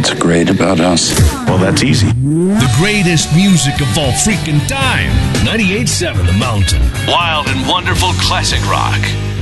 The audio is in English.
What's great about us? Well, that's easy. The greatest music of all freaking time. 98.7 The Mountain. Wild and wonderful classic rock.